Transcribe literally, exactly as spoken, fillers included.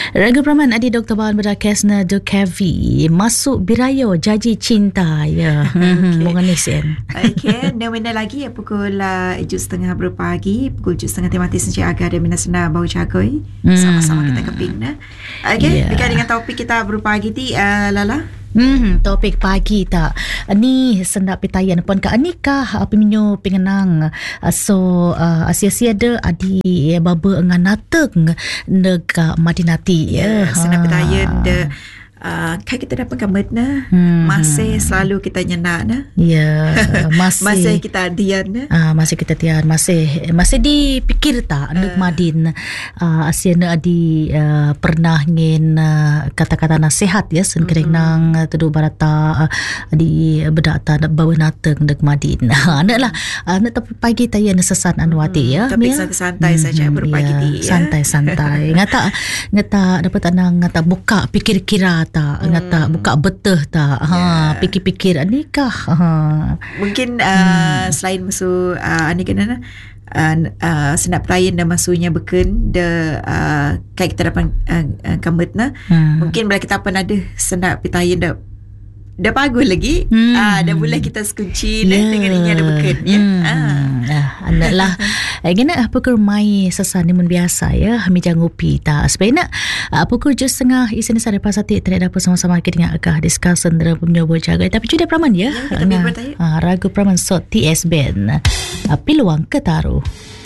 Raga Praman Adi Doktor Bahan Berakesna Dukavi masuk birayo Jaji Cinta ya. Hmm, mengenis kan. Okey, nama lagi ya pukul uh, tujuh setengah berpagi, pukul tujuh setengah tematis Encik Aga dan Mina Sena Bau Cagoi. Hmm. Sama-sama kita keping nah. Okey, yeah. Dekat dengan topik kita berpagi ti uh, Lala. Hmm, topik pagi tak ni sendak pitayan pun ka nikah apa minyo pengenang so uh, asia-asia de adi baba nganateng nega Madinati ya yeah, sendak pitayan de Uh, kan kita dapat gambar na hmm. masih selalu kita nyenak na ya yeah, masih masih kita dian na uh, masih kita dian masih masih dipikir tak uh. Nek Madin uh, asiana adi uh, pernah ngin uh, kata-kata nasihat ya sen kering nang uh, tedu barata uh, di bedata bawa nateng Nek Madin anak lah anak tapi pagi tayan sesan anwati ya tapi santai-santai saja hmm, berpagi ya, di ya. santai-santai ngata ngata dapat anang ngata buka pikir-kira tak hmm. ngata buka beteh tak ha yeah. Pikir-pikir nikah ha mungkin uh, hmm. selain masuk uh, ni kena uh, uh, senap tayin dan masuknya beken de uh, kayak kita dapat uh, uh, kambut na hmm. mungkin bila kita pun ada senap pitayin dah dah bagus lagi hmm. ah dah boleh kita sekunci yeah. dengan ini ada beken ya hmm. ah anaklah gina apa ke mai sesani mun biasa ya hamija ngopi ta sebenarnya apa ke just setengah isi ni sada pasati tidak dapat sama-sama kita dengan akah discussion dalam penyobo jaga tapi sudah Praman ya, ya kita nah, ah, Ragu Praman so T S Ben peluang ketaruh.